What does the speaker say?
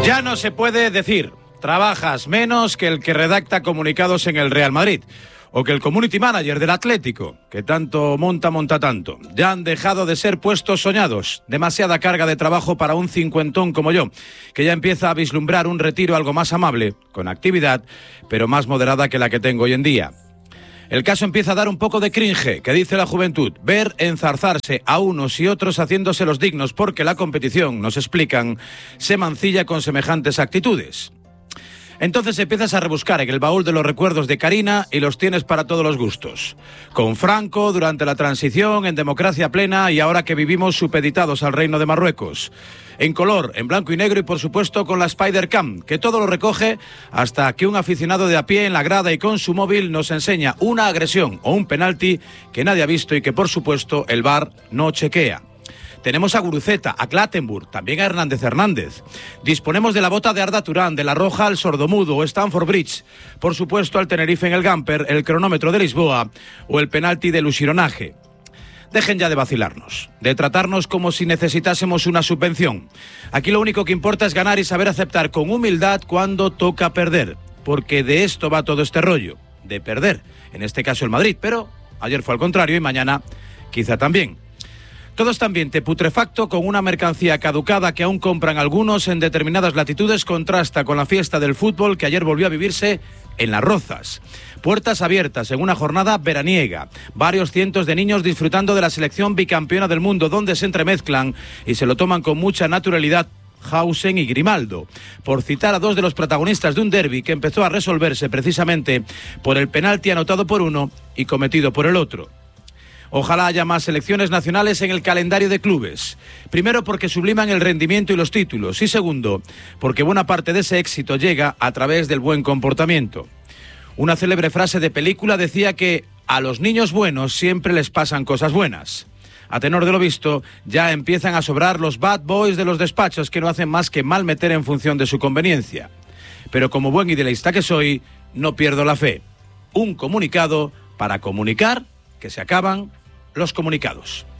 Ya no se puede decir, trabajas menos que el que redacta comunicados en el Real Madrid. O que el community manager del Atlético, que tanto monta tanto. Ya han dejado de ser puestos soñados. Demasiada carga de trabajo para un cincuentón como yo, que ya empieza a vislumbrar un retiro algo más amable, con actividad, pero más moderada que la que tengo hoy en día. El caso empieza a dar un poco de cringe, que dice la juventud, ver enzarzarse a unos y otros haciéndose los dignos porque la competición, nos explican, se mancilla con semejantes actitudes. Entonces empiezas a rebuscar en el baúl de los recuerdos de Karina y los tienes para todos los gustos. Con Franco, durante la transición, en democracia plena y ahora que vivimos supeditados al reino de Marruecos. En color, en blanco y negro y por supuesto con la Spider-Cam, que todo lo recoge hasta que un aficionado de a pie en la grada y con su móvil nos enseña una agresión o un penalti que nadie ha visto y que por supuesto el VAR no chequea. Tenemos a Guruceta, a Clattenburg, también a Hernández. Disponemos de la bota de Arda Turán, de la Roja al Sordomudo o Stamford Bridge. Por supuesto, al Tenerife en el Gamper, el cronómetro de Lisboa o el penalti del Usironaje. Dejen ya de vacilarnos, de tratarnos como si necesitásemos una subvención. Aquí lo único que importa es ganar y saber aceptar con humildad cuando toca perder. Porque de esto va todo este rollo, de perder. En este caso el Madrid, pero ayer fue al contrario y mañana quizá también. Todo este ambiente putrefacto con una mercancía caducada que aún compran algunos en determinadas latitudes contrasta con la fiesta del fútbol que ayer volvió a vivirse en Las Rozas. Puertas abiertas en una jornada veraniega. Varios cientos de niños disfrutando de la selección bicampeona del mundo donde se entremezclan y se lo toman con mucha naturalidad Hausen y Grimaldo, por citar a dos de los protagonistas de un derbi que empezó a resolverse precisamente por el penalti anotado por uno y cometido por el otro. Ojalá haya más selecciones nacionales en el calendario de clubes. Primero, porque subliman el rendimiento y los títulos. Y segundo, porque buena parte de ese éxito llega a través del buen comportamiento. Una célebre frase de película decía que a los niños buenos siempre les pasan cosas buenas. A tenor de lo visto, ya empiezan a sobrar los bad boys de los despachos que no hacen más que mal meter en función de su conveniencia. Pero como buen idealista que soy, no pierdo la fe. Un comunicado para comunicar que se acaban los comunicados.